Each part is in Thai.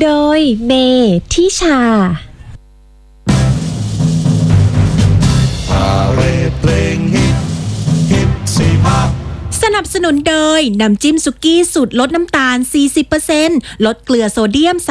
โดยเมทิชาสนับสนุนโดยน้ำจิ้มสุกี้สูตรลดน้ำตาล 40% ลดเกลือโซเดียม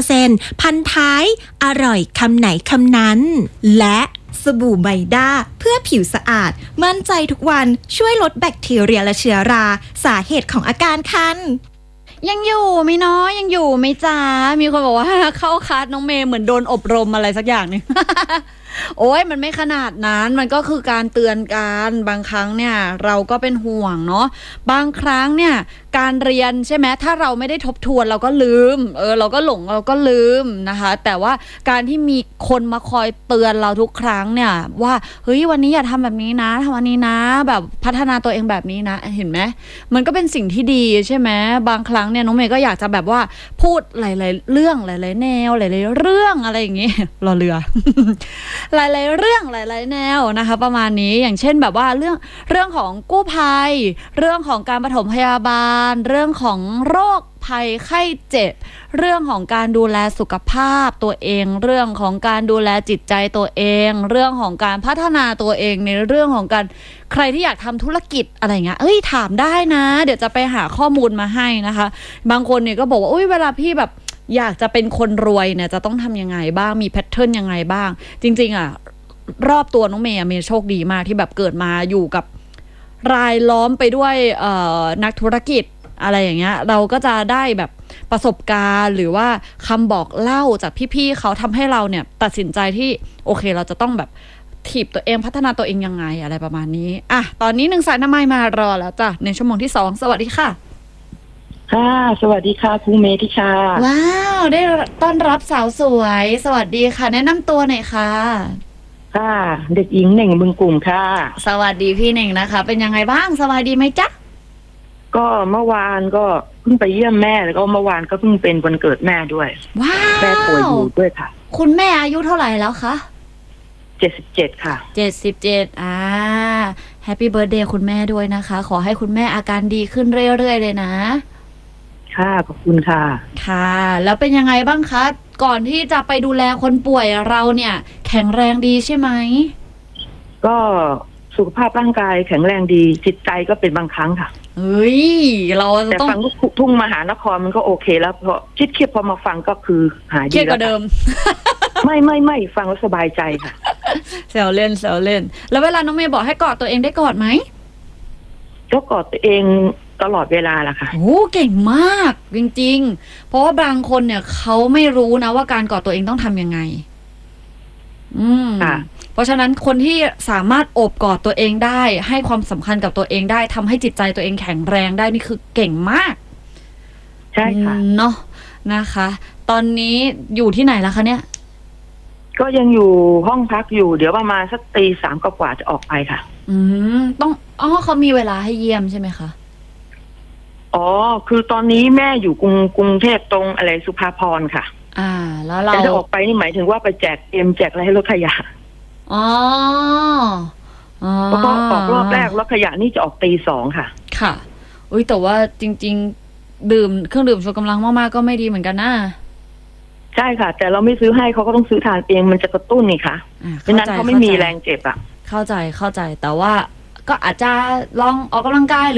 30% พันท้ายอร่อยคำไหนคำนั้นและสบู่ไมด้าเพื่อผิวสะอาดมั่นใจทุกวันช่วยลดแบคทีเรียและเชื้อราสาเหตุของอาการคันยังอยู่ไหมเนาะยังอยู่ไหมจ้ามีคนบอกว่าเข้าคลาสน้องเมย์เหมือนโดนอบรมอะไรสักอย่างนึง โอ้ยมันไม่ขนาดนั้นมันก็คือการเตือนกันบางครั้งเนี่ยเราก็เป็นห่วงเนาะบางครั้งเนี่ยการเรียนใช่ไหมถ้าเราไม่ได้ทบทวนเราก็ลืมเราก็หลงเราก็ลืมนะคะแต่ว่าการที่มีคนมาคอยเตือนเราทุกครั้งเนี่ยว่าเฮ้ยวันนี้อย่าทำแบบนี้นะทำวันนี้นะแบบพัฒนาตัวเองแบบนี้นะเห็นไหมมันก็เป็นสิ่งที่ดีใช่ไหมบางครั้งเนี่ยน้องเมย์ก็อยากจะแบบว่าพูดหลายๆเรื่องหลายๆแนวหลายๆเรื่องอะไรอย่างงี้ รอเรือ หลายๆเรื่องหลายๆแนวนะคะประมาณนี้อย่างเช่นแบบว่าเรื่องของกู้ภัยเรื่องของการปฐมพยาบาลเรื่องของโรคภัยไข้เจ็บเรื่องของการดูแลสุขภาพตัวเองเรื่องของการดูแลจิตใจตัวเองเรื่องของการพัฒนาตัวเองในเรื่องของการใครที่อยากทำธุรกิจอะไรเงี้ยถามได้นะเดี๋ยวจะไปหาข้อมูลมาให้นะคะบางคนเนี่ยก็บอกว่าเวลาพี่แบบอยากจะเป็นคนรวยเนี่ยจะต้องทำยังไงบ้างมีแพทเทิร์นยังไงบ้างจริงๆรอบตัวน้องเมย์โชคดีมากที่แบบเกิดมาอยู่กับรายล้อมไปด้วยนักธุรกิจอะไรอย่างเงี้ยเราก็จะได้แบบประสบการณ์หรือว่าคำบอกเล่าจากพี่ๆเขาทำให้เราเนี่ยตัดสินใจที่โอเคเราจะต้องแบบถีบตัวเองพัฒนาตัวเองยังไงอะไรประมาณนี้ตอนนี้1สายน้ำไม้มารอแล้วจ้ะในชั่วโมงที่2สวัสดีค่ะค่ะสวัสดีค่ะครูเมธิชาว้าวได้ต้อนรับสาวสวยสวัสดีค่ะแนะนำตัวหน่อยค่ะค่ะเด็กหญิงเน่งบึงกลุ่มค่ะสวัสดีพี่เน่งนะคะเป็นยังไงบ้างสบายดีไหมจ๊ะก็เมื่อวานก็เพิ่งไปเยี่ยมแม่แล้วก็เมื่อวานก็เพิ่งเป็นวันเกิดแม่ด้วยว้าวแม่ป่วยอยู่ด้วยค่ะคุณแม่อายุเท่าไหร่แล้วคะ 77ค่ะ 77แฮปปี้เบิร์ธเดย์คุณแม่ด้วยนะคะขอให้คุณแม่อาการดีขึ้นเรื่อยๆเลยนะค่ะขอบคุณค่ะค่ะแล้วเป็นยังไงบ้างคะก่อนที่จะไปดูแลคนป่วยเราเนี่ยแข็งแรงดีใช่ไหมก็สุขภาพร่างกายแข็งแรงดีจิตใจก็เป็นบางครั้งค่ะเราแต่ฟังทุ่งมหานครมันก็โอเคแล้วเพราะคิดเครียดพอมาฟังก็คือหายดีแล้วเครียดกว่าเดิมไม่ฟังแล้วสบายใจค่ะแซวเล่นแล้วเวลาน้องเมย์บอกให้กอดตัวเองได้กอดไหมก็กอดตัวเองตลอดเวลาล่ะค่ะโอ้เก่งมากจริงๆเพราะว่าบางคนเนี่ยเขาไม่รู้นะว่าการกอดตัวเองต้องทำยังไงเพราะฉะนั้นคนที่สามารถโอบกอดตัวเองได้ให้ความสำคัญกับตัวเองได้ทำให้จิตใจตัวเองแข็งแรงได้นี่คือเก่งมากใช่ค่ะเนาะนะคะตอนนี้อยู่ที่ไหนแล้วคะเนี่ยก็ยังอยู่ห้องพักอยู่เดี๋ยวประมาณสักตี 3กว่าจะออกไปค่ะต้องเขามีเวลาให้เยี่ยมใช่ไหมคะคือตอนนี้แม่อยู่กรุงเทพตรงอะไรสุภาพรค่ะแล้วเราจะออกไปนี่หมายถึงว่าไปแจกแจกอะไรให้รถขยะเพราะออกรอบแรกรถขยะนี่จะออกตี 2ค่ะค่ะแต่ว่าจริงๆดื่มเครื่องดื่มชูกำลังมากๆก็ไม่ดีเหมือนกันนะใช่ค่ะแต่เราไม่ซื้อให้เขาก็ต้องซื้อทานเองมันจะกระตุ้นนี่ค่ะไม่นั้นเขาไม่มีแรงเจ็บอ่ะเข้าใจแต่ว่าก็อาจจะลองออกกำลังกาย